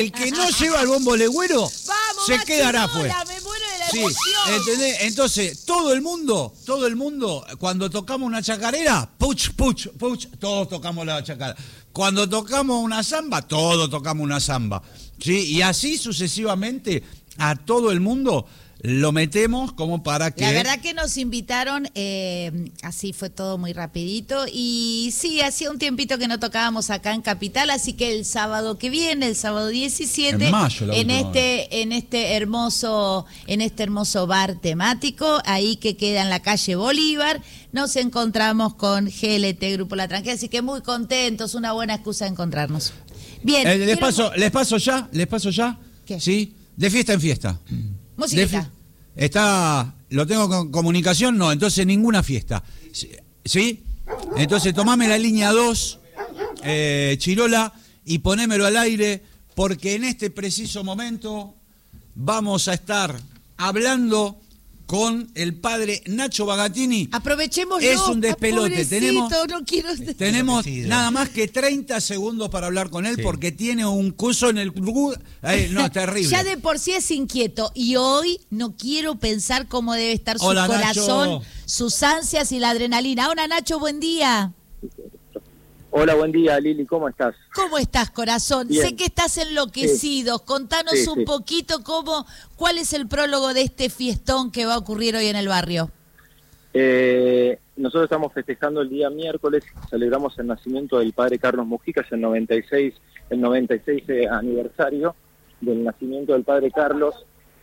El que no lleva el bombo legüero Vamos, se quedará Machirola, afuera. me muero de la Sí, emoción. ¿entendés? Entonces, todo el mundo, cuando tocamos una chacarera, puch, todos tocamos la chacarera. Cuando tocamos una samba, todos tocamos una samba. ¿Sí? Y así sucesivamente a todo el mundo lo metemos como para que... La verdad que nos invitaron, así fue todo muy rapidito, y sí, hacía un tiempito que no tocábamos acá en Capital, así que el sábado que viene, el sábado 17, en mayo, en este hermoso bar temático, ahí que queda en la calle Bolívar, nos encontramos con GLT Grupo La Tranquera, así que muy contentos, una buena excusa de encontrarnos. Bien. ¿Les paso ya? ¿Qué? Sí, de fiesta en fiesta. Musiquita. ¿Lo tengo con comunicación? No, entonces ninguna fiesta. ¿Sí? Entonces tomame la línea 2, Chirola, y ponémelo al aire, porque en este preciso momento vamos a estar hablando con el padre Nacho Bagatini. Aprovechémoslo. Es un despelote. Tenemos nada más que 30 segundos para hablar con él, porque tiene un coso en el... No, terrible. Ya de por sí es inquieto y hoy no quiero pensar cómo debe estar su Hola, corazón, Nacho. sus ansias y la adrenalina. Hola, Nacho, buen día. Hola, buen día, Lili, ¿cómo estás? ¿Cómo estás, corazón? Bien. Sé que estás enloquecido. Sí. Contanos Sí, un poquito cuál es el prólogo de este fiestón que va a ocurrir hoy en el barrio. Nosotros estamos festejando el día miércoles, celebramos el nacimiento del padre Carlos Mujica, es el 96 aniversario del nacimiento del padre Carlos.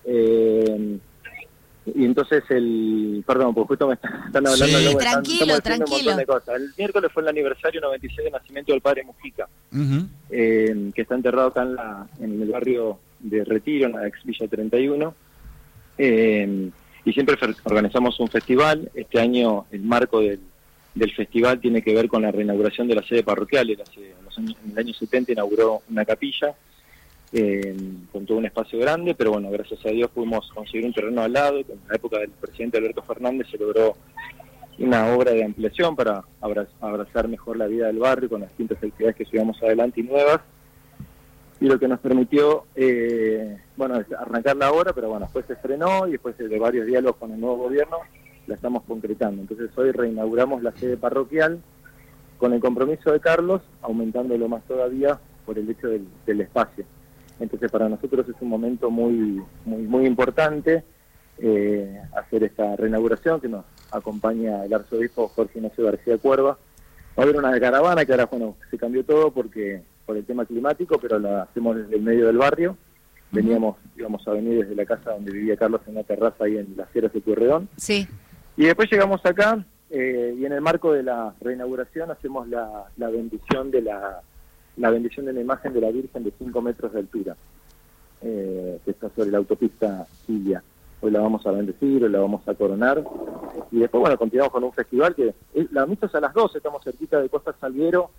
Y entonces perdón, porque justo me están hablando. Sí. Luego, Tranquilo. un montón de cosas. El miércoles fue el aniversario 96 del nacimiento del padre Mujica, que está enterrado acá en el barrio de Retiro, en la ex Villa 31. Y siempre organizamos un festival. Este año el marco del festival tiene que ver con la reinauguración de la sede parroquial. En el año 70 inauguró una capilla con todo un espacio grande, pero bueno, gracias a Dios pudimos conseguir un terreno al lado. En la época del presidente Alberto Fernández se logró una obra de ampliación para abrazar mejor la vida del barrio con las distintas actividades que llevamos adelante y nuevas, y lo que nos permitió arrancar la obra, pero bueno, después se frenó y después de varios diálogos con el nuevo gobierno la estamos concretando. Entonces hoy reinauguramos la sede parroquial con el compromiso de Carlos, aumentándolo más todavía por el hecho del espacio. Entonces para nosotros es un momento muy importante hacer esta reinauguración, que nos acompaña el arzobispo Jorge Ignacio García Cuerva. Va a haber una caravana que ahora, se cambió todo por el tema climático, pero la hacemos desde el medio del barrio. Íbamos a venir desde la casa donde vivía Carlos, en una terraza ahí en las Sierras de Pueyrredón. Sí. Y después llegamos acá y en el marco de la reinauguración hacemos la bendición de la imagen de la Virgen de 5 metros de altura, que está sobre la autopista Ilia. Hoy la vamos a bendecir, hoy la vamos a coronar, y después, continuamos con un festival que la misa es a las 12, estamos cerquita de Costa Salguero,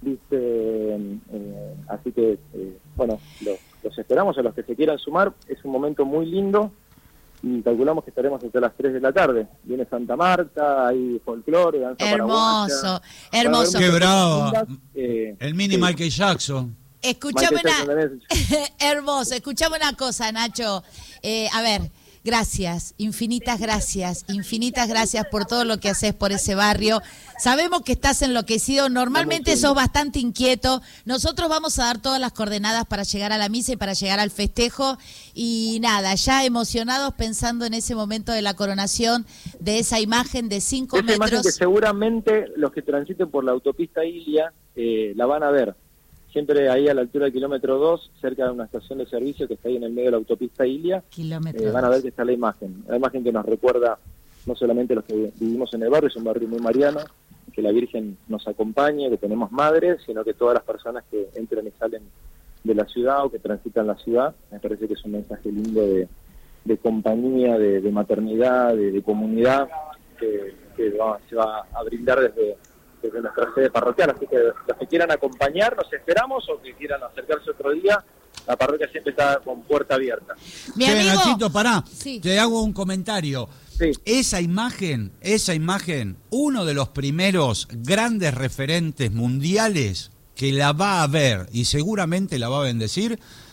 así que, los esperamos a los que se quieran sumar. Es un momento muy lindo, y calculamos que estaremos hasta las 3 de la tarde. Viene Santa Marta, hay folclore, danza paraguaya. Hermoso. Qué bravo. El mini Sí. Michael Jackson. Escuchame Michael Jackson también. Hermoso. Escuchame una cosa, Nacho. A ver, gracias, infinitas gracias por todo lo que haces por ese barrio. Sabemos que estás enloquecido, normalmente sos bastante inquieto. Nosotros vamos a dar todas las coordenadas para llegar a la misa y para llegar al festejo. Y nada, ya emocionados pensando en ese momento de la coronación de esa imagen de 5 Esa imagen metros. que seguramente los que transiten por la autopista Ilia la van a ver. Siempre ahí a la altura del kilómetro 2, cerca de una estación de servicio que está ahí en el medio de la autopista Ilia, van a ver que está la imagen que nos recuerda no solamente a los que vivimos en el barrio, es un barrio muy mariano, que la Virgen nos acompañe, que tenemos madres, sino que todas las personas que entran y salen de la ciudad o que transitan la ciudad. Me parece que es un mensaje lindo de compañía, de maternidad, de comunidad, que se va a brindar desde nuestra sede parroquial. Así que los que quieran acompañar, nos esperamos, o que quieran acercarse otro día, la parroquia siempre está con puerta abierta. Nachito, pará, Sí. te hago un comentario. Sí. Esa imagen, uno de los primeros grandes referentes mundiales que la va a ver y seguramente la va a bendecir,